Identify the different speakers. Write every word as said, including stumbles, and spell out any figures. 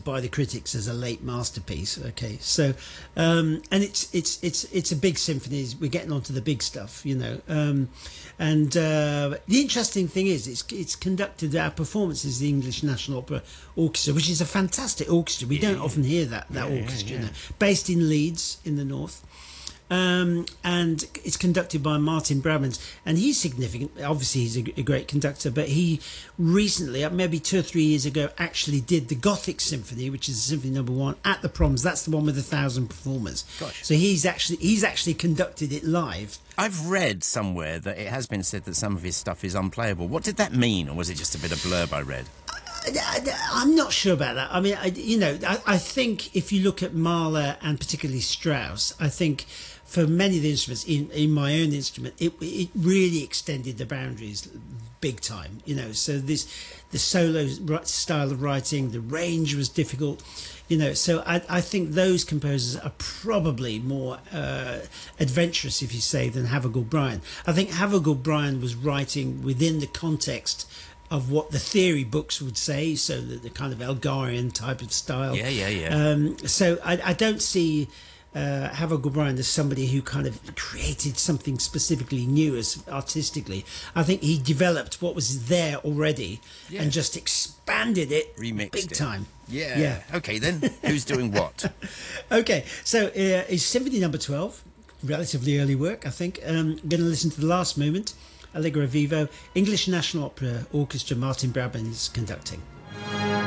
Speaker 1: by the critics as a late masterpiece. Okay, so um, and it's it's it's it's a big symphony. We're getting on to the big stuff, you know. Um, and uh, the interesting thing is, it's it's conducted. Our performance is the English National Opera Orchestra, which is a fantastic orchestra. We don't often hear that that
Speaker 2: Yeah,
Speaker 1: orchestra,
Speaker 2: yeah,
Speaker 1: you
Speaker 2: yeah.
Speaker 1: know, based in Leeds in the north. Um, and it's conducted by Martin Brabants, and he's significant. Obviously, he's a, a great conductor, but he recently, uh, maybe two or three years ago, actually did the Gothic Symphony, which is Symphony Number One at the Proms. That's the one with a thousand performers.
Speaker 2: Gosh.
Speaker 1: So he's actually he's actually conducted it live.
Speaker 2: I've read somewhere that it has been said that some of his stuff is unplayable. What did that mean, or was it just a bit of blurb I read?
Speaker 1: I, I'm not sure about that. I mean, I, you know, I, I think if you look at Mahler and particularly Strauss, I think for many of the instruments, in, in my own instrument, it, it really extended the boundaries big time. You know, so this the solo style of writing, the range was difficult. You know, so I, I think those composers are probably more uh, adventurous, if you say, than Havergal Brian. I think Havergal Brian was writing within the context of what the theory books would say, so the, the kind of Elgarian type of style.
Speaker 2: Yeah, yeah, yeah.
Speaker 1: Um, so I, I don't see uh, Havergal Brian as somebody who kind of created something specifically new as artistically. I think he developed what was there already
Speaker 2: Yeah.
Speaker 1: and just expanded it
Speaker 2: Remixed
Speaker 1: big
Speaker 2: it.
Speaker 1: time.
Speaker 2: Yeah.
Speaker 1: Yeah.
Speaker 2: Okay, then who's doing what?
Speaker 1: Okay, so uh, it's Symphony Number twelve, relatively early work, I think. Um, I'm going to listen to the last movement, Allegro Vivo, English National Opera Orchestra, Martin Brabants conducting.